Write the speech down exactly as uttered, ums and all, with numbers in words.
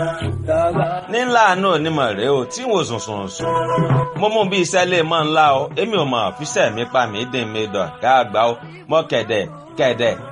ní ńlá àánú onímọ̀ rèé o tí wò sùn sùn sùn mo mú bí iṣẹ́ lè mọ́ ńlá o èmi ò mọ̀ fíṣẹ́ mi pa mí dín mi dọ̀ ká àgbà o mọ́ kẹ̀dẹ̀ kẹ̀dẹ̀